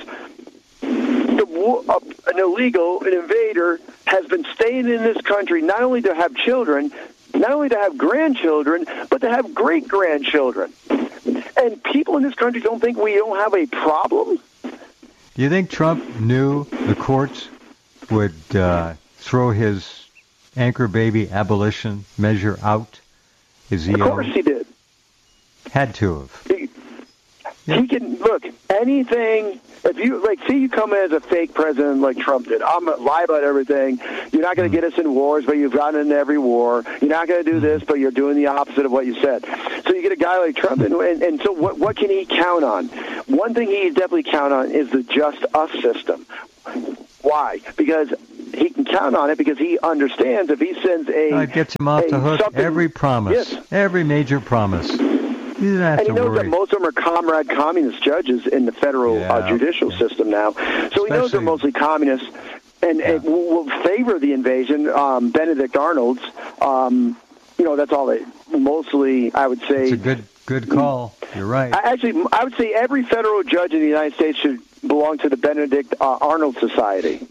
B: The, uh, an illegal, an invader, has been staying in this country not only to have children, not only to have grandchildren, but to have great-grandchildren. And people in this country don't think we don't have a problem?
A: Do you think Trump knew the courts would uh, throw his anchor baby abolition measure out? His E O?
B: Of course he did.
A: Had to have.
B: He, he can, look, anything, if you, like, see you come in as a fake president like Trump did. I'm going to lie about everything. You're not going to mm. get us in wars, but you've gotten into every war. You're not going to do mm. this, but you're doing the opposite of what you said. So you get a guy like Trump, and, and, and so what, what can he count on? One thing he definitely count on is the just us system. Why? Because he can count on it because he understands if he sends a...
A: Uh, it gets him off the hook every promise,
B: yes.
A: every major promise. He doesn't have
B: and
A: to
B: he knows
A: worry.
B: that most of them are comrade communist judges in the federal
A: yeah,
B: uh, judicial
A: yeah.
B: system now. So
A: Especially,
B: he knows they're mostly communists and,
A: yeah.
B: and will favor the invasion. Um, Benedict Arnold's, um, you know, that's all they mostly, I would say...
A: It's a good, good call. You're right.
B: I, actually, I would say every federal judge in the United States should belong to the Benedict uh, Arnold Society.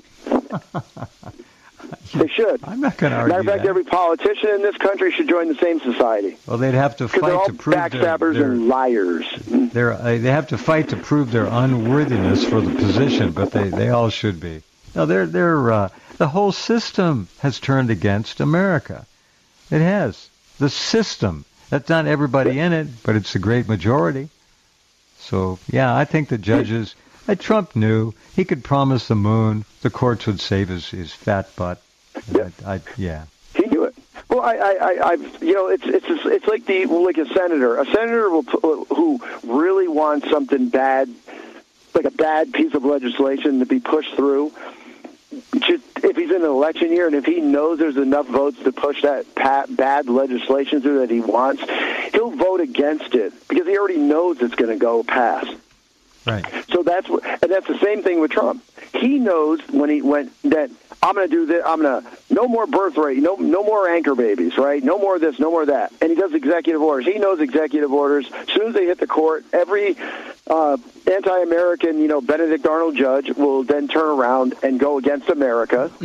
B: They should.
A: I'm not going to argue
B: Matter of fact,
A: that.
B: every politician in this country should join the same society.
A: Well, they'd have to fight
B: they're all
A: to prove
B: backstabbers
A: their,
B: and liars.
A: They're, uh, they have to fight to prove their unworthiness for the position, but they, they all should be. No, they're they're uh, the whole system has turned against America. It has. The system. That's not everybody in it, but it's the great majority. So, yeah, I think the judges, uh, Trump knew he could promise the moon, the courts would save his, his fat butt.
B: Yeah.
A: I, I, yeah.
B: He knew it. Well, I, I, I, I've, you know, it's it's it's like the like a senator. A senator will, who really wants something bad, like a bad piece of legislation to be pushed through. Just, if he's in an election year and if he knows there's enough votes to push that pat, bad legislation through that he wants, he'll vote against it because he already knows it's going to go past.
A: Right.
B: So that's what, and that's the same thing with Trump. He knows when he went that I'm going to do this. I'm going to no more birth rate, no no more anchor babies, right? No more of this, no more of that. And he does executive orders. He knows executive orders. As soon as they hit the court, every uh, anti-American, you know, Benedict Arnold judge will then turn around and go against America.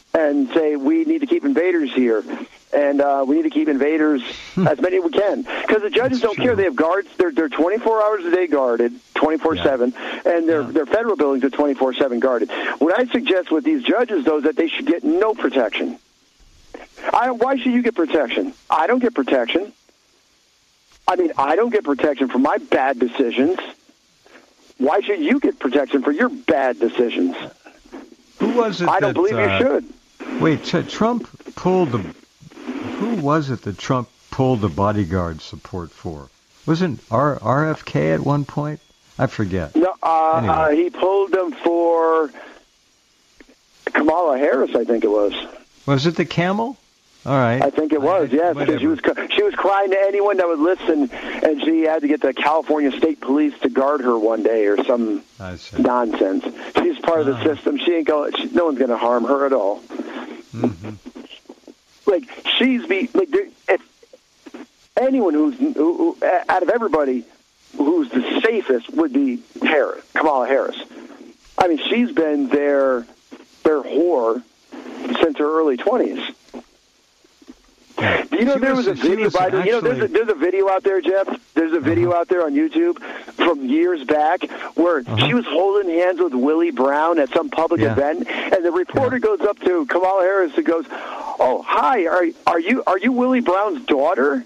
B: and say we need to keep invaders here, and uh, we need to keep invaders as many as we can. Because the judges
A: That's
B: don't care.
A: true.
B: They have guards. They're they're twenty-four hours a day guarded, twenty-four seven, and their
A: Yeah.
B: their federal buildings are twenty-four seven guarded. What I suggest with these judges, though, is that they should get no protection. I, why should you get protection? I don't get protection. I mean, I don't get protection for my bad decisions. Why should you get protection for your bad decisions?
A: Who was it
B: I don't
A: that,
B: believe
A: uh,
B: you should.
A: Wait, T- Trump pulled the... Who was it that Trump pulled the bodyguard support for? Wasn't R- RFK at one point? I forget.
B: No, uh,
A: Anyway.
B: uh, he pulled them for Kamala Harris, I think it was.
A: Was it the camel? All right.
B: I think it was, yes, because she was she was crying to anyone that would listen, and she had to get the California State Police to guard her one day or some
A: I see.
B: nonsense. She's part of the
A: Uh-huh.
B: system. She ain't go. She, no one's going to harm her at all.
A: Mm-hmm.
B: Like she's be like there- if anyone who's who, who, out of everybody who's the safest would be Harris, Kamala Harris. I mean, she's been their their whore since her early twenties. Do you know
A: She
B: there
A: was-
B: was, a
A: she
B: video
A: was
B: by the, you know there's a,
A: actually-
B: there's a video out there, Jeff. There's a video
A: Uh-huh.
B: out there on YouTube from years back where
A: Uh-huh.
B: she was holding hands with Willie Brown at some public
A: Yeah.
B: event, and the reporter goes up to Kamala Harris and goes, "Oh, hi, are are you are you Willie Brown's daughter?"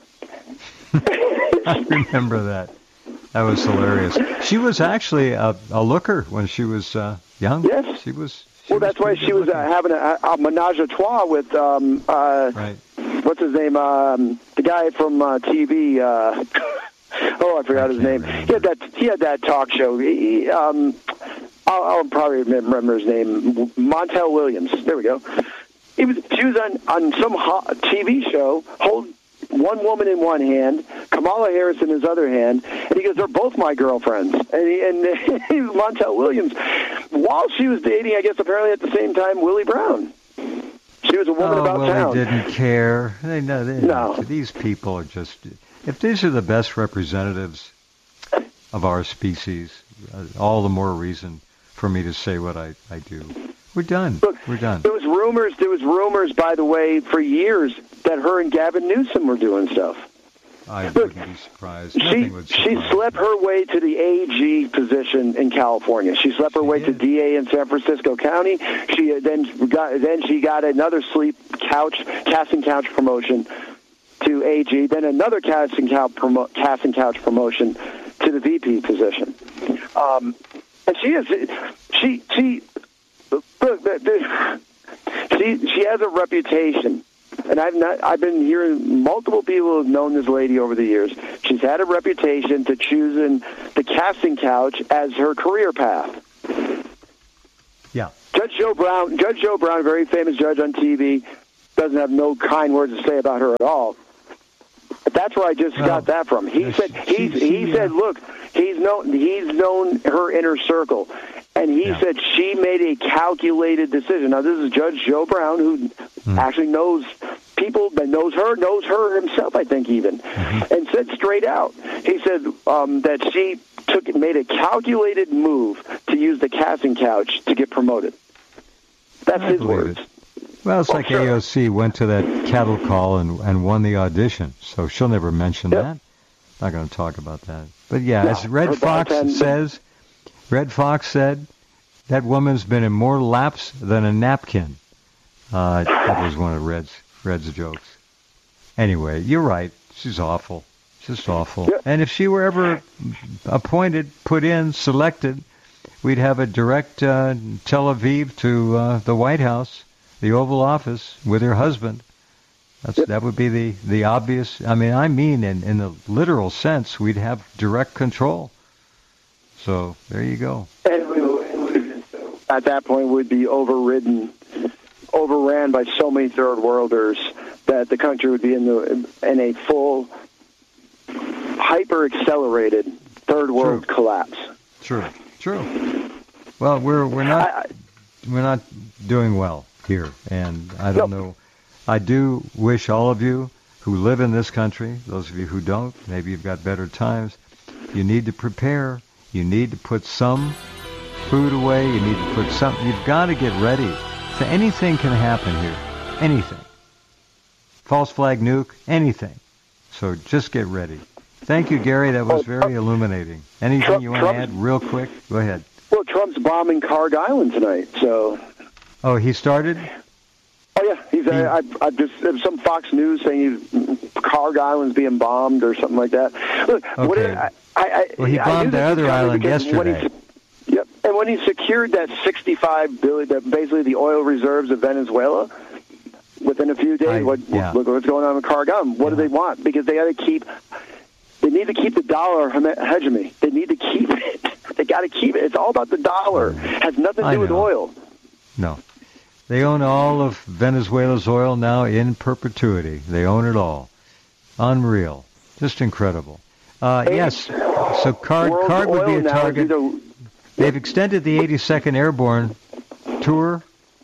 A: I remember that. That was hilarious. She was actually a, a looker when she was uh, young.
B: Yes.
A: She was. She
B: Well, that's why
A: pretty
B: she was uh,
A: good-looking.
B: having a, a menage a trois with um, uh,
A: Right.
B: what's his name? Um, the guy from uh, T V. Uh, oh, I forgot
A: I
B: his
A: can't
B: name.
A: remember.
B: He had that. He had that talk show. He, he, um, I'll, I'll probably remember his name. Montel Williams. There we go. He was. She was on on some hot T V show. Hold one woman in one hand, Kamala Harris in his other hand, and he goes, "They're both my girlfriends." And he, and he was Montel Williams, while she was dating, I guess apparently at the same time, Willie Brown. She was a woman
A: Oh,
B: about
A: well,
B: town.
A: they didn't care. They know. They,
B: No.
A: These people are just. If these are the best representatives of our species, uh, all the more reason for me to say what I, I do. We're done.
B: Look,
A: We're done.
B: There was rumors. There was rumors, by the way, for years that her and Gavin Newsom were doing stuff.
A: I
B: Look,
A: wouldn't be surprised.
B: She
A: Nothing would surprise
B: she slept
A: me.
B: her way to the A G position in California. She slept her
A: She
B: way to
A: did.
B: D A in San Francisco County. She then got then she got another sleep couch casting couch promotion to A G. Then another casting couch promo, casting couch promotion to the V P position. Um, and she is she she look, she she has a reputation. And I've not. I've been hearing multiple people who have known this lady over the years. She's had a reputation to choosing the casting couch as her career path.
A: Yeah.
B: Judge Joe Brown, Judge Joe Brown, a very famous judge on T V, doesn't have no kind words to say about her at all. But that's where I just
A: Well,
B: got that from. He
A: uh,
B: said
A: she-
B: he
A: she,
B: he
A: uh,
B: said, look, he's known he's known her inner circle. And he
A: Yeah.
B: said she made a calculated decision. Now, this is Judge Joe Brown, who
A: Hmm.
B: actually knows people, that knows her, knows her himself, I think, even,
A: Mm-hmm.
B: and said straight out. He said um, that she took made a calculated move to use the casting couch to get promoted. That's
A: I
B: his
A: believe
B: words.
A: it. Well, it's
B: Oh,
A: like
B: sure.
A: A O C went to that cattle call and, and won the audition, so she'll never mention
B: Yep.
A: that. Not going to talk about that. But yeah,
B: No,
A: as Red
B: her
A: Fox
B: bartender-
A: says, Red Fox said, that woman's been in more laps than a napkin. Uh, that was one of Red's Red's jokes. Anyway, you're right. She's awful. Just awful.
B: Yep.
A: And if she were ever appointed, put in, selected, we'd have a direct uh, Tel Aviv to uh, the White House, the Oval Office, with her husband. That's,
B: Yep.
A: That would be the, the obvious. I mean, I mean, in, in the literal sense, we'd have direct control. So there you go.
B: And we would, at that point, would be overridden, overran by so many third worlders that the country would be in the in a full, hyper accelerated third world
A: True.
B: collapse.
A: True. True. Well, we're we're not
B: I,
A: we're not doing well here, and I don't
B: No.
A: know. I do wish all of you who live in this country, those of you who don't, maybe you've got better times. You need to prepare. You need to put some food away. You need to put some. You've got to get ready So anything can happen here. Anything. False flag nuke, anything. So just get ready. Thank you, Gary. That was very illuminating. Anything
B: Trump,
A: you want to
B: Trump,
A: add real quick? Go ahead.
B: Well, Trump's bombing Carg Island tonight, so...
A: Oh, he started?
B: Oh, yeah. He's. He, I, I just there was some Fox News saying he's, Carg Island's being bombed or something like that. Look,
A: okay.
B: what I, I,
A: well, he bombed the other island yesterday.
B: He, yep. And when he secured that sixty-five billion dollars, that basically the oil reserves of Venezuela, within a few days,
A: I,
B: what,
A: yeah.
B: look what's going on with Carg Island. What yeah. do they want? Because they got to keep... They need to keep the dollar hegemony. They need to keep it. They got to keep it. It's all about the dollar. It has nothing to do with oil.
A: No. They own all of Venezuela's oil now in perpetuity. They own it all. Unreal. Just incredible. Uh, yes. So Carg, Carg would be a target. They've extended the eighty-second Airborne tour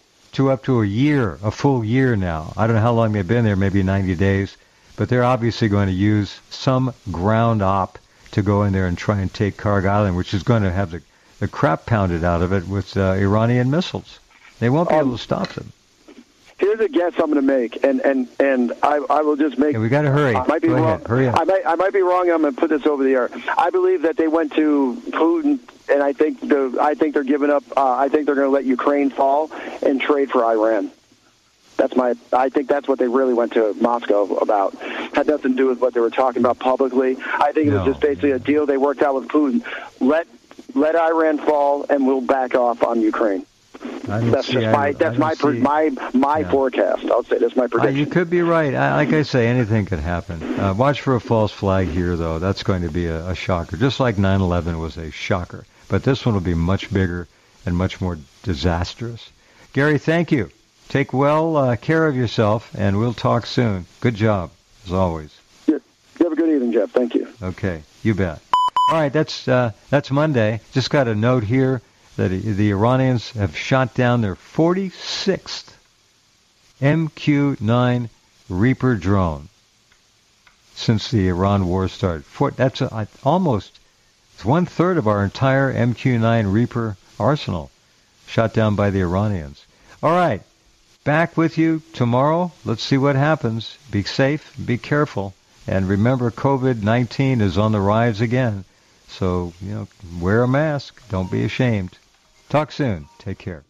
A: to up to a year, a full year now. I don't know how long they've been there, maybe ninety days. But they're obviously going to use some ground op to go in there and try and take Carg Island, which is going to have the, the crap pounded out of it with uh, Iranian missiles. They won't be um, able to stop them.
B: Here's a guess I'm going to make, and and, and I, I will just make...
A: Yeah, we got to hurry.
B: I might be
A: go
B: wrong.
A: Ahead. Hurry up.
B: I might, I might be wrong. I'm going to put this over the air. I believe that they went to Putin, and I think the I think they're giving up. Uh, I think they're going to let Ukraine fall and trade for Iran. That's my. I think that's what they really went to Moscow about. Had nothing to do with what they were talking about publicly. I think it was no. just basically a deal they worked out with Putin. Let let Iran fall, and we'll back off on Ukraine. That's
A: see,
B: just
A: I,
B: my. That's my
A: see,
B: my my
A: yeah.
B: forecast. I'll say that's my prediction.
A: Uh, you could be right. I, like I say, anything could happen. Uh, watch for a false flag here, though. That's going to be a, a shocker, just like nine eleven was a shocker. But this one will be much bigger and much more disastrous. Gary, thank you. Take well uh, care of yourself, and we'll talk soon. Good job, as always.
B: Yeah. You have a good evening, Jeff. Thank you.
A: Okay, you bet. All right, that's uh, that's Monday. Just got a note here that the Iranians have shot down their forty-sixth M Q nine Reaper drone since the Iran war started. For, that's a, almost it's one-third of our entire M Q nine Reaper arsenal shot down by the Iranians. All right. Back with you tomorrow. Let's see what happens. Be safe, be careful, and remember COVID nineteen is on the rise again. So, you know, wear a mask. Don't be ashamed. Talk soon. Take care.